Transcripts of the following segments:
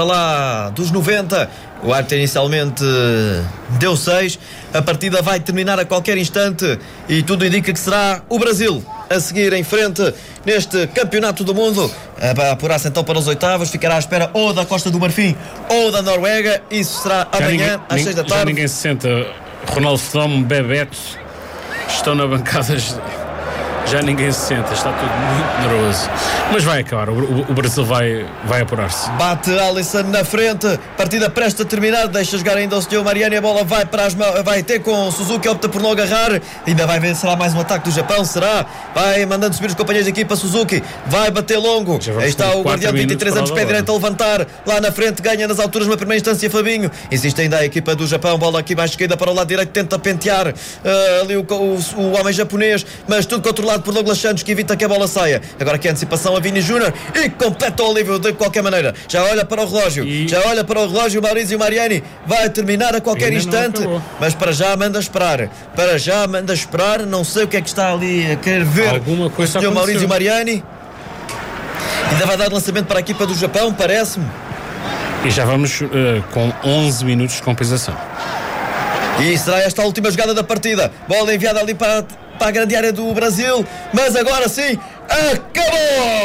para lá dos 90. O árbitro inicialmente deu 6. A partida vai terminar a qualquer instante e tudo indica que será o Brasil a seguir em frente neste Campeonato do Mundo. Vai apurar-se então para os oitavos. Ficará à espera ou da Costa do Marfim ou da Noruega. Isso será amanhã às 6 da tarde. Já ninguém se senta. Ronaldo Fenómeno, Bebeto estão na bancada. Já ninguém se senta, está tudo muito nervoso. Mas vai acabar, o Brasil vai apurar-se. Bate Alisson na frente, partida prestes a terminar, deixa jogar ainda o senhor Mariani, a bola vai para as mãos, vai ter com Suzuki, opta por não agarrar, ainda vai ver, será mais um ataque do Japão, será? Vai mandando subir os companheiros de equipa, Suzuki, vai bater longo, aí está o guardião de 23 anos, pé direito a levantar, lá na frente, ganha nas alturas na primeira instância, Fabinho, existe ainda a equipa do Japão, bola aqui mais esquerda para o lado direito, tenta pentear ali o homem japonês, mas tudo controlado por Douglas Santos, que evita que a bola saia. Agora que a antecipação a Vini Júnior e completa o alívio de qualquer maneira. Já olha para o relógio, o Maurício Mariani vai terminar a qualquer instante, mas para já manda esperar. Não sei o que é que está ali a querer ver. Alguma coisa o senhor Maurício Mariani ainda vai dar lançamento para a equipa do Japão, parece-me. E já vamos com 11 minutos de compensação. E será esta a última jogada da partida. Bola enviada ali para a grande área do Brasil, mas agora sim, acabou!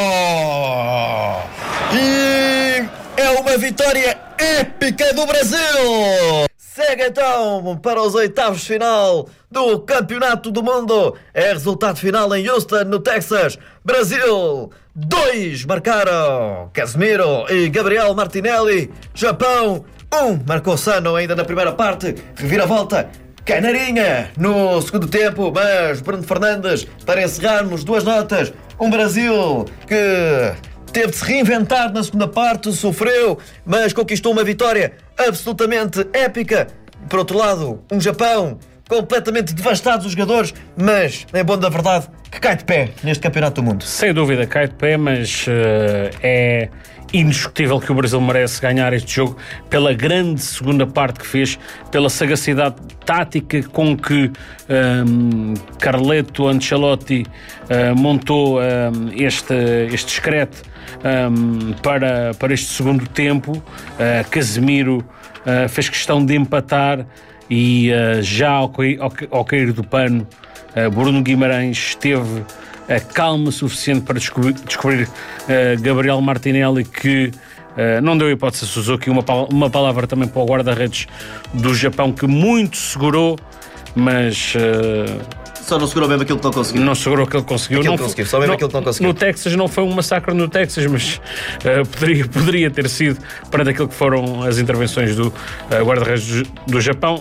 E é uma vitória épica do Brasil! Segue então para os oitavos de final do Campeonato do Mundo. É resultado final em Houston, no Texas. Brasil 2 marcaram Casemiro e Gabriel Martinelli. Japão 1 marcou Sano ainda na primeira parte. Reviravolta Canarinha no segundo tempo, mas Bruno Fernandes, para encerrarmos, 2 notas. Um Brasil que teve de se reinventar na segunda parte, sofreu, mas conquistou uma vitória absolutamente épica. Por outro lado, um Japão completamente devastado os jogadores, mas, em bom da verdade, que cai de pé neste Campeonato do Mundo. Sem dúvida, cai de pé, mas é indiscutível que o Brasil merece ganhar este jogo pela grande segunda parte que fez, pela sagacidade tática com que Carleto Ancelotti montou este discreto para este segundo tempo. Casemiro fez questão de empatar e já ao cair do pano, Bruno Guimarães teve a calma suficiente para descobrir Gabriel Martinelli, que não deu hipótese a Suzuki. Uma palavra também para o guarda-redes do Japão, que muito segurou, mas só não segurou mesmo aquilo que não conseguiu. Não segurou aquilo que conseguiu. Só mesmo aquilo que não conseguiu. No Texas não foi um massacre no Texas, mas poderia ter sido para aquilo que foram as intervenções do guarda-redes do Japão.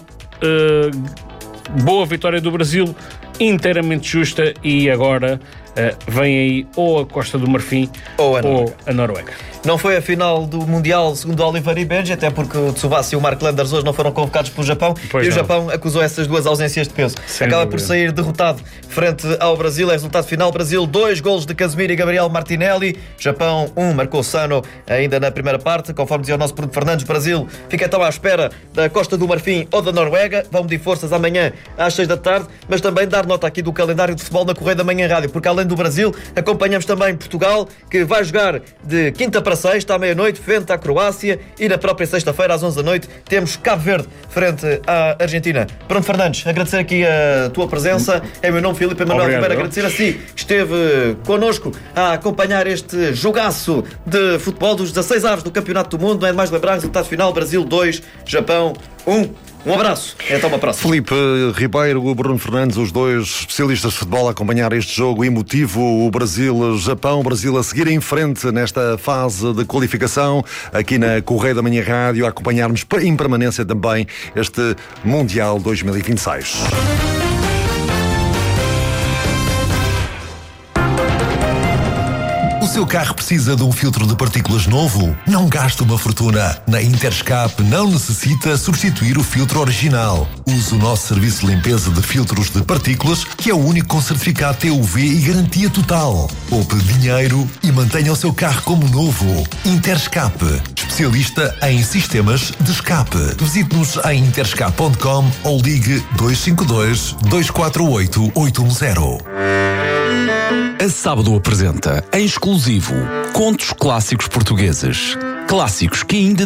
Boa vitória do Brasil, inteiramente justa, e agora vem aí ou a Costa do Marfim ou a Noruega. Não foi a final do Mundial, segundo Oliver e Benji, até porque o Tsubasa e o Mark Landers hoje não foram convocados pelo Japão. O Japão acusou essas duas ausências de peso. Acaba por sair derrotado frente ao Brasil. É resultado final: Brasil 2 golos de Casemiro e Gabriel Martinelli. Japão 1, marcou Sano ainda na primeira parte. Conforme dizia o nosso Bruno Fernandes, Brasil fica então à espera da Costa do Marfim ou da Noruega. Vão medir forças amanhã às 6 da tarde, mas também dar nota aqui do calendário de futebol na Correia da Manhã Rádio, porque além do Brasil, acompanhamos também Portugal, que vai jogar de quinta para sexta à meia-noite frente à Croácia, e na própria sexta-feira às 11 da noite temos Cabo Verde frente à Argentina. Bruno Fernandes, agradecer aqui a tua presença. É meu nome, Filipe Emanuel Ribeiro. Agradecer a si que esteve connosco a acompanhar este jogaço de futebol dos 16 avos do Campeonato do Mundo. Não é mais lembrar, resultado final: Brasil 2, Japão 1. Um abraço, até uma próxima. Filipe Ribeiro, Bruno Fernandes, os dois especialistas de futebol a acompanhar este jogo emotivo. O Brasil-Japão, o Brasil a seguir em frente nesta fase de qualificação, aqui na Correia da Manhã Rádio, a acompanharmos em permanência também este Mundial 2026. O seu carro precisa de um filtro de partículas novo? Não gaste uma fortuna. Na Interscap não necessita substituir o filtro original. Use o nosso serviço de limpeza de filtros de partículas, que é o único com certificado TUV e garantia total. Poupe dinheiro e mantenha o seu carro como novo. Interscap, especialista em sistemas de escape. Visite-nos em interscap.com ou ligue 252 248 810. A Sábado apresenta, em exclusivo, contos clássicos portugueses. Clássicos que ainda